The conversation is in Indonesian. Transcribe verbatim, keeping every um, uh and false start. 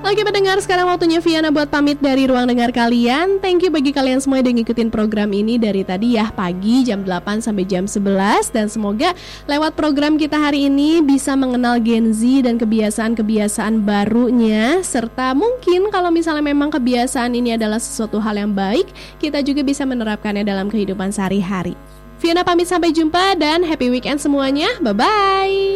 Oke pendengar, sekarang waktunya Viana buat pamit dari ruang dengar kalian. Thank you bagi kalian semua yang ngikutin program ini dari tadi ya, pagi jam delapan sampai jam sebelas. Dan semoga lewat program kita hari ini bisa mengenal Gen Z dan kebiasaan-kebiasaan barunya. Serta mungkin kalau misalnya memang kebiasaan ini adalah sesuatu hal yang baik, kita juga bisa menerapkannya dalam kehidupan sehari-hari. Viana pamit, sampai jumpa dan happy weekend semuanya. Bye-bye.